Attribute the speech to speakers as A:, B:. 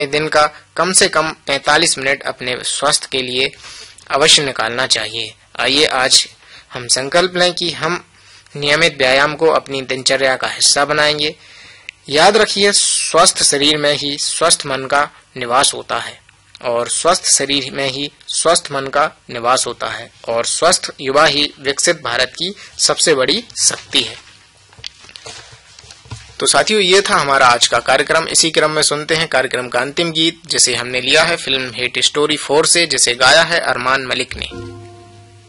A: दिन का कम से कम 45 मिनट अपने स्वास्थ्य के लिए अवश्य निकालना चाहिए। आइए आज हम संकल्प लें कि हम नियमित व्यायाम को अपनी दिनचर्या का हिस्सा बनाएंगे। याद रखिए, स्वस्थ शरीर में ही स्वस्थ मन का निवास होता है और स्वस्थ शरीर में ही स्वस्थ मन का निवास होता है और स्वस्थ युवा ही विकसित भारत की सबसे बड़ी शक्ति है। तो साथियों, ये था हमारा आज का कार्यक्रम। इसी क्रम में सुनते हैं कार्यक्रम का अंतिम गीत, जिसे हमने लिया है फिल्म हिट स्टोरी 4 से, जिसे गाया है अरमान मलिक ने।